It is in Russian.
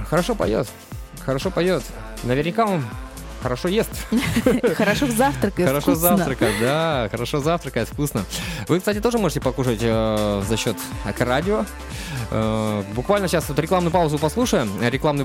Хорошо поет. Хорошо поет. Наверняка он хорошо ест. Хорошо завтракает, Хорошо вкусно. завтракает, да. Хорошо завтракает, вкусно. Вы, кстати, тоже можете покушать за счет радио. Буквально сейчас вот рекламную паузу послушаем. Рекламную